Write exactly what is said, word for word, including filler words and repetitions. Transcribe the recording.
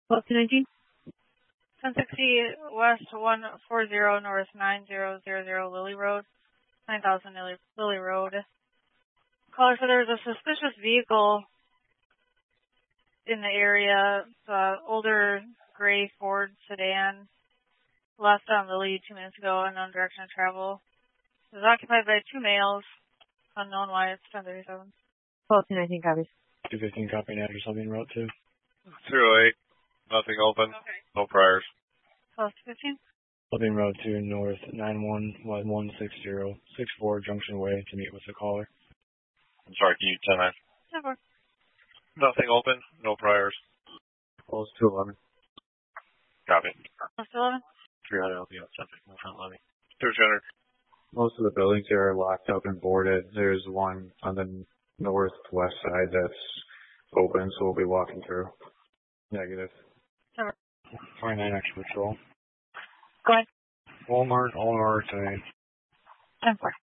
twelve two nineteen. ten sixty West one forty North nine zero zero zero Lily Road, nine thousand Lily, Lily Road. Caller, so there's a suspicious vehicle in the area. It's an older gray Ford sedan. Left on Lily two minutes ago, unknown direction of travel. It was occupied by two males. Unknown why. It's ten thirty-seven. twelve two nineteen copies. two fifteen copy address. I'll be en route to. two oh eight. Nothing open. Okay. No priors. twelve fifteen. I'll be en route to North nine one one six zero six four Junction Way to meet with the caller. I'm sorry, can you ten nine? ten four. Nothing open. No priors. Close two eleven. Copy. Close to eleven. three hundred, I'll be outside my front lobby. two hundred. Most of the buildings here are locked up and boarded. There's one on the northwest side that's open, so we'll be walking through. Negative. twenty-nine extra patrol. Go ahead. Walmart, all hours today. ten four.